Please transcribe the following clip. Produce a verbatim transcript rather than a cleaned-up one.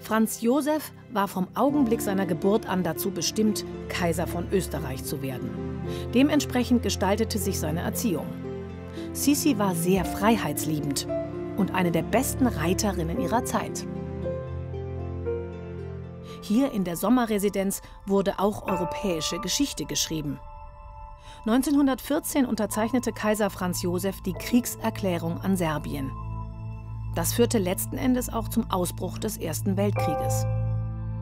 Franz Josef war vom Augenblick seiner Geburt an dazu bestimmt, Kaiser von Österreich zu werden. Dementsprechend gestaltete sich seine Erziehung. Sisi war sehr freiheitsliebend und eine der besten Reiterinnen ihrer Zeit. Hier in der Sommerresidenz wurde auch europäische Geschichte geschrieben. neunzehnhundertvierzehn unterzeichnete Kaiser Franz Josef die Kriegserklärung an Serbien. Das führte letzten Endes auch zum Ausbruch des Ersten Weltkrieges.